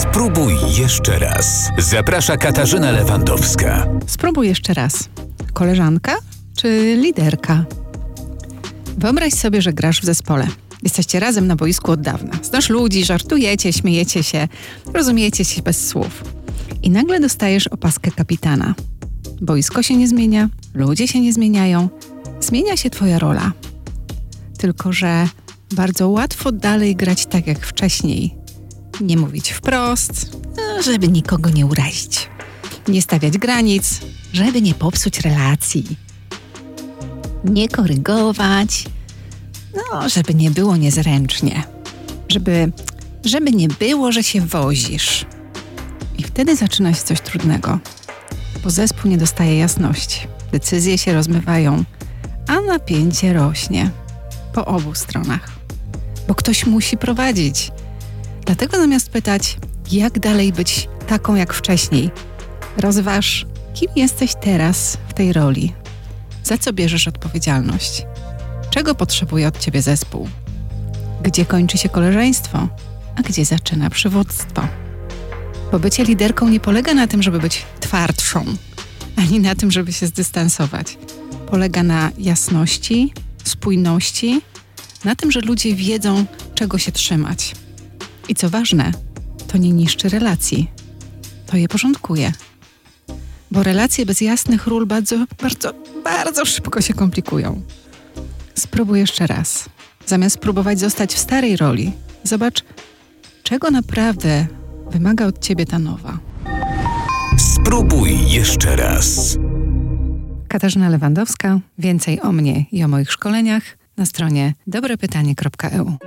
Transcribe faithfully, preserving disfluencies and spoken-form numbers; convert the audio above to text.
Spróbuj jeszcze raz. Zaprasza Katarzyna Lewandowska. Spróbuj jeszcze raz. Koleżanka czy liderka? Wyobraź sobie, że grasz w zespole. Jesteście razem na boisku od dawna. Znasz ludzi, żartujecie, śmiejecie się, rozumiecie się bez słów. I nagle dostajesz opaskę kapitana. Boisko się nie zmienia, ludzie się nie zmieniają. Zmienia się twoja rola. Tylko że bardzo łatwo dalej grać tak jak wcześniej. Nie mówić wprost, żeby nikogo nie urazić. Nie stawiać granic, żeby nie popsuć relacji. Nie korygować, no, żeby nie było niezręcznie. Żeby, żeby nie było, że się wozisz. I wtedy zaczyna się coś trudnego, bo zespół nie dostaje jasności. Decyzje się rozmywają, a napięcie rośnie po obu stronach. Bo ktoś musi prowadzić. Dlatego zamiast pytać, jak dalej być taką jak wcześniej, rozważ, kim jesteś teraz w tej roli. Za co bierzesz odpowiedzialność? Czego potrzebuje od ciebie zespół? Gdzie kończy się koleżeństwo, a gdzie zaczyna przywództwo? Bo bycie liderką nie polega na tym, żeby być twardszą, ani na tym, żeby się zdystansować. Polega na jasności, spójności, na tym, że ludzie wiedzą, czego się trzymać. I co ważne, to nie niszczy relacji. To je porządkuje. Bo relacje bez jasnych ról bardzo, bardzo, bardzo szybko się komplikują. Spróbuj jeszcze raz. Zamiast próbować zostać w starej roli, zobacz, czego naprawdę wymaga od ciebie ta nowa. Spróbuj jeszcze raz. Katarzyna Lewandowska. Więcej o mnie i o moich szkoleniach na stronie dobre pytanie kropka e u.